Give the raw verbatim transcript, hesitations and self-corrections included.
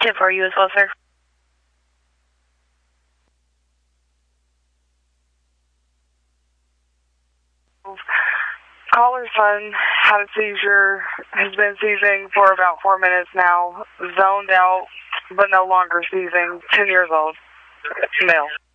ten for you as well, sir. Caller's son had a seizure, has been seizing for about four minutes now, zoned out, but no longer seizing, ten years old, male.